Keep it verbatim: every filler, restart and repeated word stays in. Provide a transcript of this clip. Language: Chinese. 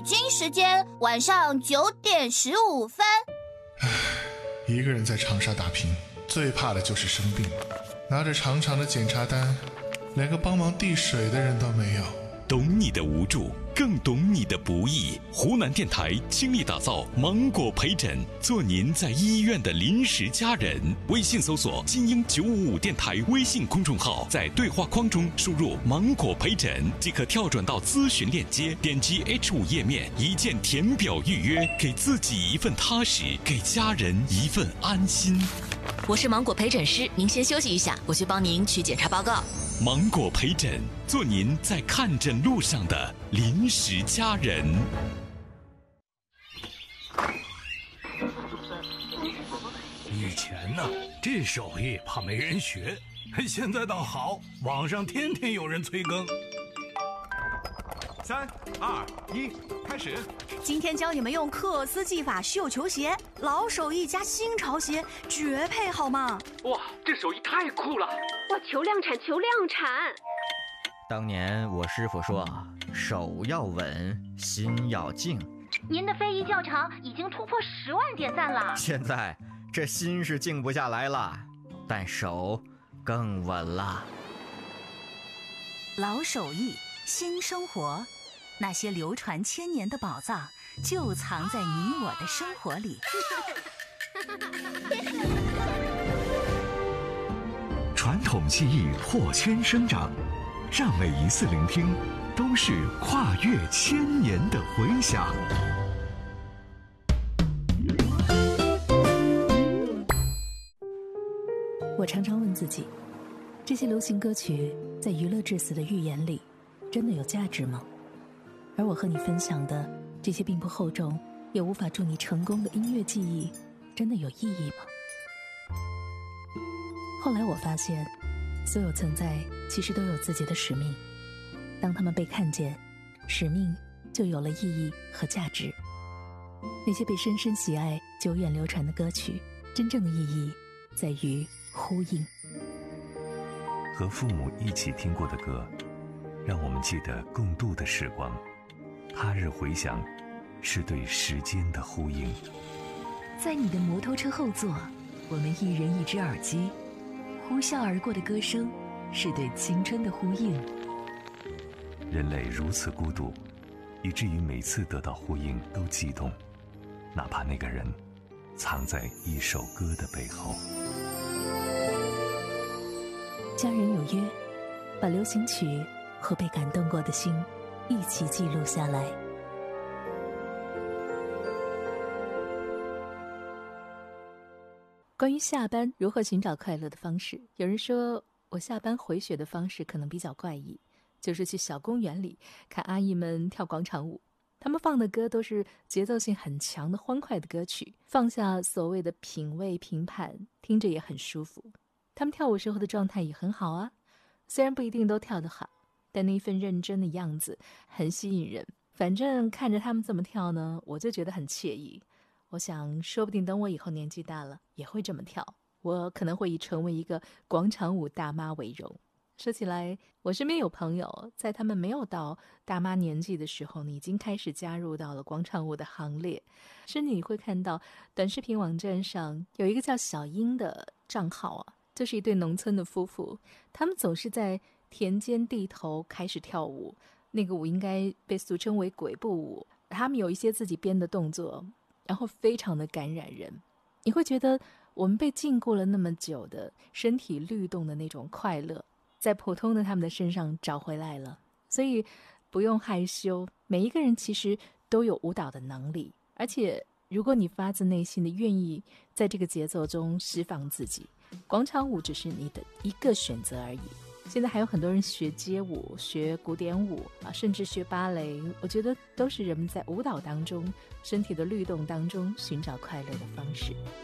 京时间晚上九点十五分。 唉，一个人在长沙打拼，最怕的就是生病。拿着长长的检查单，连个帮忙递水的人都没有。 懂你的无助，更懂你的不易。湖南电台倾力打造芒果陪诊，做您在医院的临时家人。微信搜索金鹰九五五电台微信公众号，在对话框中输入芒果陪诊即可跳转到咨询链接，点击 H 五 页面，一键填表预约，给自己一份踏实，给家人一份安心。 我是芒果陪诊师，您先休息一下，我去帮您取检查报告。 芒果陪诊，做您在看诊路上的临时家人。 以前呢，这手艺怕没人学，现在倒好，网上天天有人催更。 三二一，开始！ 今天教你们用克斯技法绣球鞋，老手艺加新潮鞋，绝配好吗？ 哇，这手艺太酷了！ 哇，求量产，求量产！ 当年我师傅说，手要稳，心要静。 您的非遗教场已经突破十万点赞了。 现在这心是静不下来了，但手更稳了。 老手艺，新生活。那些流传千年的宝藏，就藏在你我的生活里。 传统技艺破圈生长，让每一次聆听都是跨越千年的回响。 我常常问自己，这些流行歌曲在娱乐至死的预言里，真的有价值吗？而我和你分享的这些并不厚重也无法助你成功的音乐记忆，真的有意义吗？后来我发现，所有存在其实都有自己的使命，当他们被看见，使命就有了意义和价值。那些被深深喜爱久远流传的歌曲，真正的意义在于呼应。 和父母一起听过的歌，让我们记得共度的时光。他日回响，是对时间的呼应。 在你的摩托车后座，我们一人一只耳机，呼啸而过的歌声，是对青春的呼应。 人类如此孤独，以至于每次得到呼应都激动，哪怕那个人藏在一首歌的背后。 家人有约，把流行曲和被感动过的心一起记录下来。关于下班如何寻找快乐的方式，有人说我下班回血的方式可能比较怪异，就是去小公园里看阿姨们跳广场舞。他们放的歌都是节奏性很强的欢快的歌曲，放下所谓的品味评判，听着也很舒服。他们跳舞时候的状态也很好啊，虽然不一定都跳得好，但那一份认真的样子很吸引人。反正看着他们这么跳呢，我就觉得很惬意。我想说不定等我以后年纪大了也会这么跳，我可能会以成为一个广场舞大妈为荣。说起来，我身边有朋友在他们没有到大妈年纪的时候呢，已经开始加入到了广场舞的行列。甚至你会看到短视频网站上有一个叫小英的账号啊，就是一对农村的夫妇，他们总是在田间地头开始跳舞，那个舞应该被俗称为鬼步舞。他们有一些自己编的动作，然后非常的感染人。你会觉得我们被禁锢了那么久的身体律动的那种快乐，在普通的他们的身上找回来了。所以不用害羞，每一个人其实都有舞蹈的能力，而且如果你发自内心的愿意在这个节奏中释放自己，广场舞只是你的一个选择而已。现在还有很多人学街舞、学古典舞啊，甚至学芭蕾，我觉得都是人们在舞蹈当中、身体的律动当中寻找快乐的方式。